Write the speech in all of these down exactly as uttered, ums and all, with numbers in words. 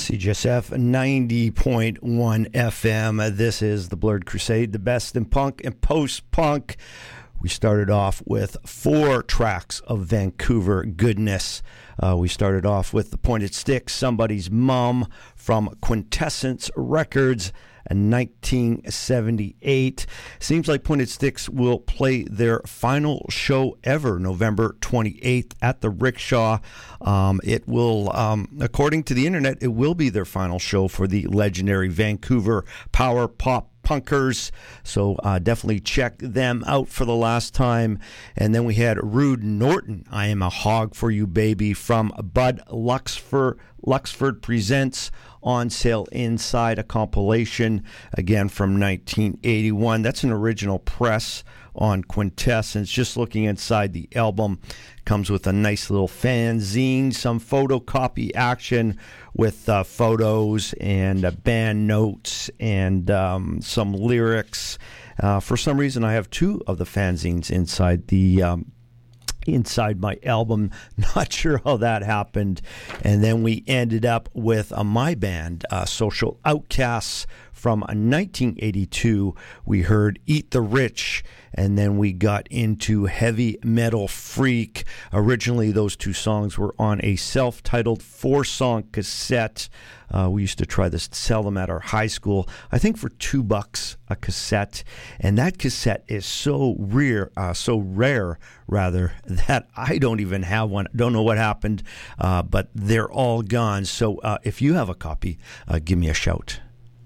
C G S F ninety point one F M. This is the Blurred Crusade, the best in punk and post-punk. We started off with four tracks of Vancouver goodness. Uh, we started off with The Pointed Stick, Somebody's Mom, from Quintessence Records in nineteen seventy-eight. Seems like Pointed Sticks will play their final show ever, November twenty-eighth, at the Rickshaw. Um, it will, um, according to the internet, it will be their final show for the legendary Vancouver power pop punkers. So uh, definitely check them out for the last time. And then we had Rude Norton, I Am a Hog for You Baby, from Bud Luxford, Luxford Presents, on sale inside a compilation, again from nineteen eighty-one. That's an original press on Quintessence. Just looking inside the album, comes with a nice little fanzine, some photocopy action with uh, photos and uh, band notes and um, some lyrics. Uh, for some reason, I have two of the fanzines inside the um, inside my album. Not sure how that happened. And then we ended up with uh, my band, uh, Social Outcasts, from nineteen eighty-two. We heard Eat the Rich, and then we got into Heavy Metal Freak. Originally, those two songs were on a self-titled four-song cassette. Uh, we used to try to sell them at our high school, I think for two bucks a cassette. And that cassette is so rare, uh, so rare, rather, that I don't even have one. Don't know what happened, uh, but they're all gone. So uh, if you have a copy, uh, give me a shout.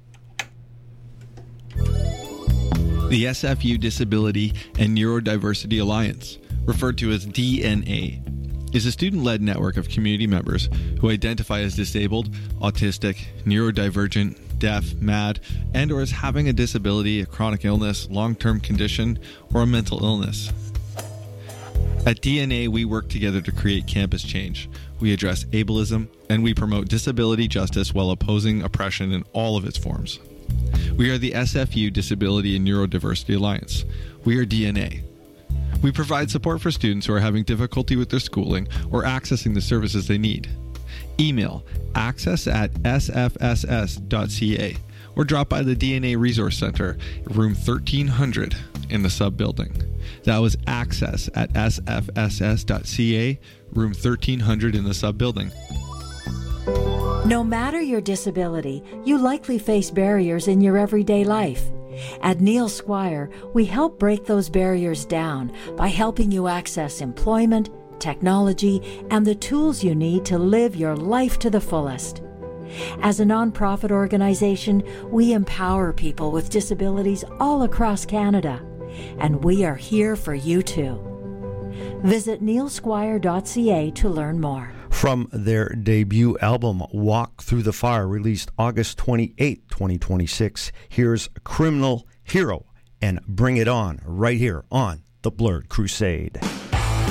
The S F U Disability and Neurodiversity Alliance, referred to as D N A, is a student-led network of community members who identify as disabled, autistic, neurodivergent, deaf, mad, and or as having a disability, a chronic illness, long-term condition, or a mental illness. At D N A, we work together to create campus change. We address ableism, and we promote disability justice while opposing oppression in all of its forms. We are the S F U Disability and Neurodiversity Alliance. We are D N A. We provide support for students who are having difficulty with their schooling or accessing the services they need. Email access at s f s s dot c a or drop by the D N A Resource Center, room thirteen hundred in the sub-building. That was access at s f s s dot c a, room thirteen hundred in the sub-building. No matter your disability, you likely face barriers in your everyday life. At Neil Squire, we help break those barriers down by helping you access employment, technology, and the tools you need to live your life to the fullest. As a nonprofit organization, we empower people with disabilities all across Canada, and we are here for you too. Visit neil squire dot c a to learn more. From their debut album, Walk Through the Fire, released August twenty-eighth, twenty twenty-six, here's Criminal Hero and Bring It On, right here on The Blurred Crusade.